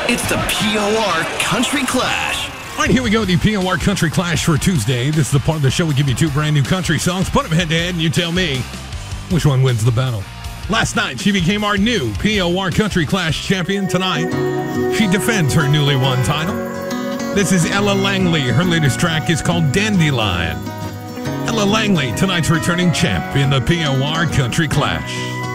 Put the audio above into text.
It's the POR Country Clash. All right, here we go, the POR Country Clash for Tuesday. This is the part of the show we give you two brand new country songs, put them head to head, and you tell me which one wins the battle. Last night, she became our new POR Country Clash champion. Tonight, she defends her newly won title. This is Ella Langley. Her latest track is called Dandelion. Ella Langley, tonight's returning champ in the POR Country Clash.